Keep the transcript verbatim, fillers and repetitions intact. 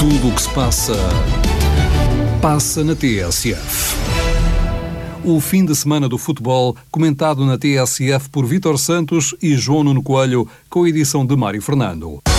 Tudo o que se passa, passa na T S F. O fim de semana do futebol, comentado na T S F por Vítor Santos e João Nuno Coelho, com a edição de Mário Fernando.